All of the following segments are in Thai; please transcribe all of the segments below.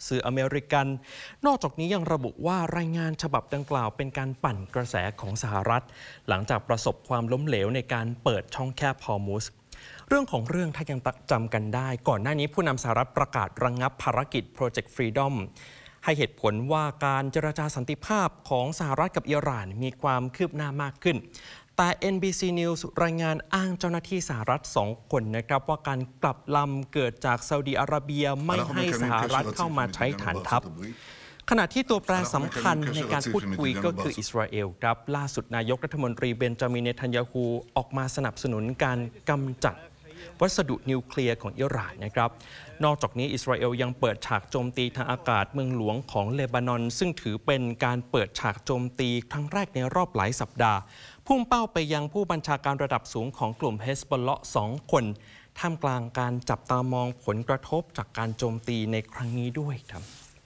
สื่ออเมริกันนอกจากนี้ยังระบุว่ารายงานฉบับดังกล่าวเป็นการปั่นกระแสของสหรัฐหลังจากประสบความล้มเหลวในการเปิดช่องแคบฮอร์มุซเรื่องของเรื่องถ้ายังจำกันได้ก่อนหน้านี้ผู้นำสหรัฐประกาศระงับภารกิจ Project Freedom ให้เหตุผลว่าการเจรจาสันติภาพของสหรัฐกับอิหร่านมีความคืบหน้ามากขึ้นแต่ NBC News รายงานอ้างเจ้าหน้าที่สหรัฐ2 คนนะครับว่าการกลับลำเกิดจากซาอุดิอาระเบียไม่ให้สหรัฐเข้ามาใช้ฐานทัพขณะที่ตัวแปรสำคัญในการพูดคุยก็คืออิสราเอลครับล่าสุดนายกรัฐมนตรีเบนจามิน เนทันยาฮูออกมาสนับสนุนการกำจัดวัสดุนิวเคลียร์ของอิหร่านนะครับนอกจากนี้อิสราเอลยังเปิดฉากโจมตีทางอากาศเมืองหลวงของเลบานอนซึ่งถือเป็นการเปิดฉากโจมตีครั้งแรกในรอบหลายสัปดาห์พุ่งเป้าไปยังผู้บัญชาการระดับสูงของกลุ่มเฮสบอลเลาะห์2 คนท่ามกลางการจับตามองผลกระทบจากการโจมตีในครั้งนี้ด้วยครับ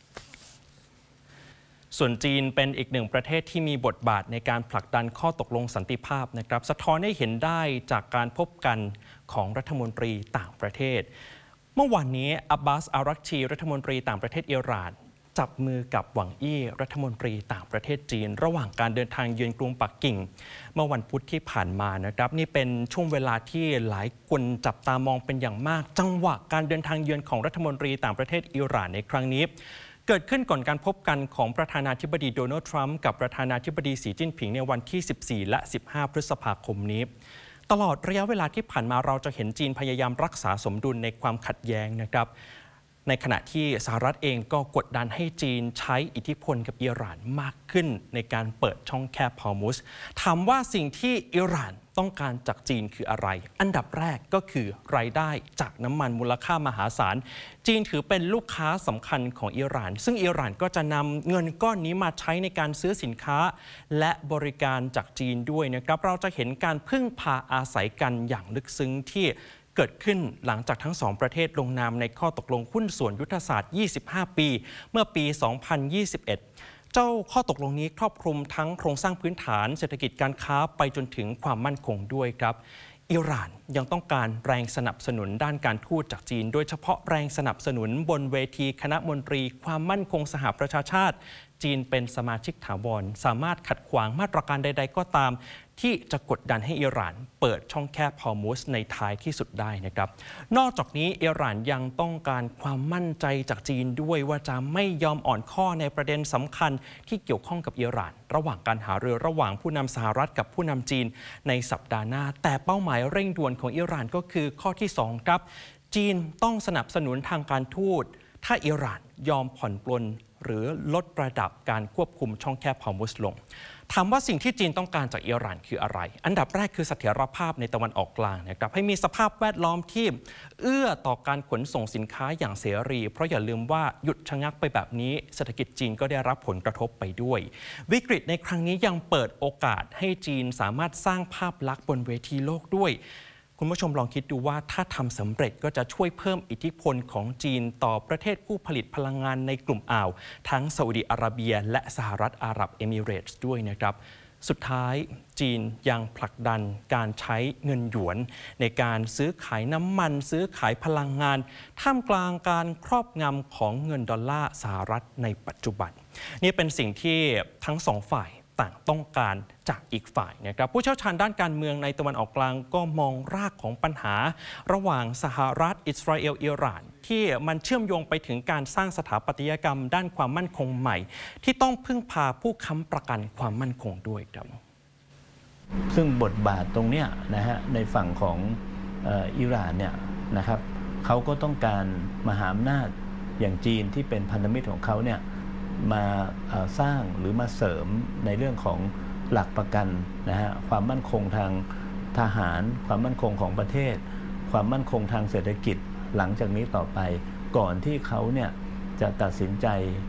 ส่วนจีนเป็นอีกหนึ่งประเทศที่มีบทบาทในการผลักดันข้อตกลงสันติภาพนะครับสะท้อนให้เห็นได้จากการพบกันของรัฐมนตรีต่างประเทศเมื่อวานนี้อับบาส อารักชีรัฐมนตรีต่างประเทศอิหร่านจับมือกับหวังอี้รัฐมนตรีต่างประเทศจีนระหว่างการเดินทางเยือนกรุงปักกิ่งเมื่อวันพุธที่ผ่านมานะครับนี่เป็นช่วงเวลาที่หลายคนจับตามองเป็นอย่างมากจังหวะการเดินทางเยือนของรัฐมนตรีต่างประเทศอิหร่านในครั้งนี้เกิดขึ้นก่อนการพบกันของประธานาธิบดีโดนัลด์ทรัมป์กับประธานาธิบดีสีจิ้นผิงในวันที่ 14 และ 15 พฤษภาคมนี้ตลอดระยะเวลาที่ผ่านมาเราจะเห็นจีนพยายามรักษาสมดุลในความขัดแย้งนะครับในขณะที่สหรัฐเองก็กดดันให้จีนใช้อิทธิพลกับอิหร่านมากขึ้นในการเปิดช่องแคบฮอร์มุซถามว่าสิ่งที่อิหร่านต้องการจากจีนคืออะไรอันดับแรกก็คือรายได้จากน้ำมันมูลค่ามหาศาลจีนถือเป็นลูกค้าสำคัญของอิหร่านซึ่งอิหร่านก็จะนำเงินก้อนนี้มาใช้ในการซื้อสินค้าและบริการจากจีนด้วยนะครับเราจะเห็นการพึ่งพาอาศัยกันอย่างลึกซึ้งที่เกิดขึ้นหลังจากทั้ง2 ประเทศลงนามในข้อตกลงหุ้นส่วนยุทธศาสตร์ 25 ปีเมื่อปี 2021 เจ้าข้อตกลงนี้ครอบคลุมทั้งโครงสร้างพื้นฐานเศรษฐกิจการค้าไปจนถึงความมั่นคงด้วยครับอิหร่านยังต้องการแรงสนับสนุนด้านการทูตจากจีนโดยเฉพาะแรงสนับสนุนบนเวทีคณะมนตรีความมั่นคงสหประชาชาติจีนเป็นสมาชิกถาวรสามารถขัดขวางมาตรการใดๆก็ตามที่จะกดดันให้อิหร่านเปิดช่องแคบฮอร์มุซในท้ายที่สุดได้นะครับนอกจากนี้อิหร่านยังต้องการความมั่นใจจากจีนด้วยว่าจะไม่ยอมอ่อนข้อในประเด็นสำคัญที่เกี่ยวข้องกับอิหร่านระหว่างการหารือระหว่างผู้นำสหรัฐกับผู้นำจีนในสัปดาห์หน้าแต่เป้าหมายเร่งด่วนของอิหร่านก็คือข้อที่2ครับจีนต้องสนับสนุนทางการทูตถ้าอิหร่านยอมผ่อนปลนหรือลดระดับการควบคุมช่องแคบฮอร์มุซลงถามว่าสิ่งที่จีนต้องการจากอิหร่านคืออะไรอันดับแรกคือเสถียรภาพในตะวันออกกลางนะครับให้มีสภาพแวดล้อมที่เอื้อต่อการขนส่งสินค้าอย่างเสรีเพราะอย่าลืมว่าหยุดชะงักไปแบบนี้เศรษฐกิจจีนก็ได้รับผลกระทบไปด้วยวิกฤตในครั้งนี้ยังเปิดโอกาสให้จีนสามารถสร้างภาพลักษณ์บนเวทีโลกด้วยคุณผู้ชมลองคิดดูว่าถ้าทำสำเร็จก็จะช่วยเพิ่มอิทธิพลของจีนต่อประเทศผู้ผลิตพลังงานในกลุ่มอ่าวทั้งซาอุดิอาระเบียและสหรัฐอาหรับเอมิเรตส์ด้วยนะครับสุดท้ายจีนยังผลักดันการใช้เงินหยวนในการซื้อขายน้ำมันซื้อขายพลังงานท่ามกลางการครอบงำของเงินดอลลาร์สหรัฐในปัจจุบันนี่เป็นสิ่งที่ทั้ง2 ฝ่ายต่างต้องการจากอีกฝ่ายนะครับผู้เชี่ยวชาญด้านการเมืองในตะวันออกกลางก็มองรากของปัญหาระหว่างสหรัฐอิสราเอลอิหร่านที่มันเชื่อมโยงไปถึงการสร้างสถาปัตยกรรมด้านความมั่นคงใหม่ที่ต้องพึ่งพาผู้ค้ำประกันความมั่นคงด้วยครับซึ่งบทบาทตรงเนี้ยนะฮะในฝั่งของอิหร่านเนี่ยนะครับเขาก็ต้องการมหาอำนาจอย่างจีนที่เป็นพันธมิตรของเขาเนี่ยมาสร้างหรือมาเสริมในเรื่องของหลักประกันนะฮะความมั่นคงทางทหารความมั่นคงของประเทศความมั่นคงทางเศรษฐกิจหลังจากนี้ต่อไปก่อนที่เขาเนี่ยจะตัดสินใจ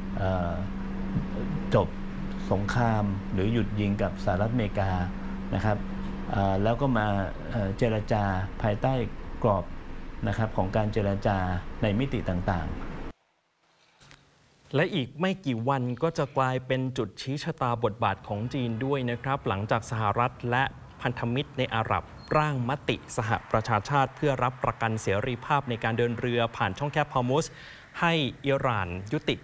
จบสงครามหรือหยุดยิงกับสหรัฐอเมริกานะครับแล้วก็มาเจรจาภายใต้กรอบนะครับของการเจรจาในมิติต่างๆและอีกไม่กี่วันก็จะกลายเป็นจุดชี้ชะตาบทบาทของจีนด้วยนะครับหลังจากสหรัฐและพันธมิตรในอาหรับร่างมติสหประชาชาติเพื่อรับประกันเสรีภาพในการเดินเรือผ่านช่องแคบฮอร์มุซให้อิหร่านยุติ